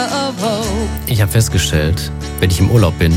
Ich habe festgestellt, wenn ich im Urlaub bin,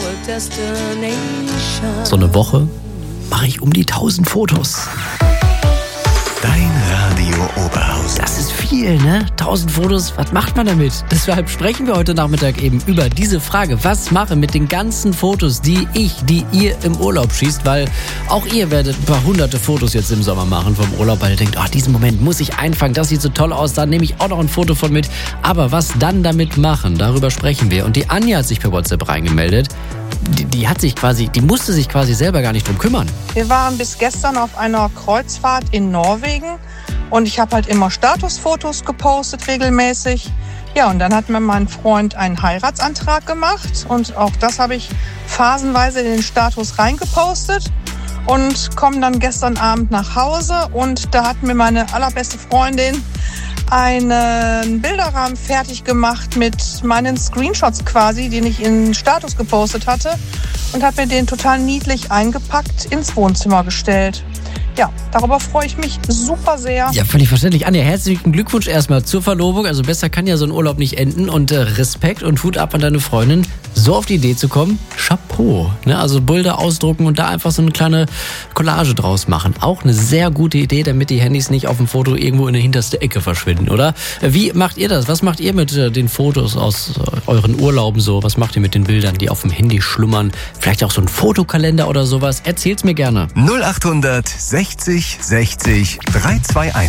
so eine Woche, mache ich um die 1000 Fotos. Dein Radio Oberhausen. Das ist viel, ne? 1000 Fotos, was macht man damit? Deshalb sprechen wir heute Nachmittag eben über diese Frage. Was mache mit den ganzen Fotos, die ihr im Urlaub schießt? Weil auch ihr werdet ein paar hunderte Fotos jetzt im Sommer machen vom Urlaub, weil ihr denkt, diesen Moment muss ich einfangen, das sieht so toll aus, da nehme ich auch noch ein Foto von mit. Aber was dann damit machen, darüber sprechen wir. Und die Anja hat sich per WhatsApp reingemeldet. Die musste sich quasi selber gar nicht drum kümmern. Wir waren bis gestern auf einer Kreuzfahrt in Norwegen und ich habe halt immer Statusfotos gepostet regelmäßig. Ja, und dann hat mir mein Freund einen Heiratsantrag gemacht und auch das habe ich phasenweise in den Status reingepostet und komme dann gestern Abend nach Hause und da hat mir meine allerbeste Freundin einen Bilderrahmen fertig gemacht mit meinen Screenshots quasi, den ich in den Status gepostet hatte und habe mir den total niedlich eingepackt ins Wohnzimmer gestellt. Ja, darüber freue ich mich super sehr. Ja, völlig verständlich. Anja, herzlichen Glückwunsch erstmal zur Verlobung. Also besser kann ja so ein Urlaub nicht enden. Und Respekt und Hut ab an deine Freundin, so auf die Idee zu kommen. Chapeau. Ne? Also Bilder ausdrucken und da einfach so eine kleine Collage draus machen. Auch eine sehr gute Idee, damit die Handys nicht auf dem Foto irgendwo in der hinterste Ecke verschwinden, oder? Wie macht ihr das? Was macht ihr mit den Fotos aus euren Urlauben so? Was macht ihr mit den Bildern, die auf dem Handy schlummern? Vielleicht auch so ein Fotokalender oder sowas? Erzählt's mir gerne. 0800 60 60 321.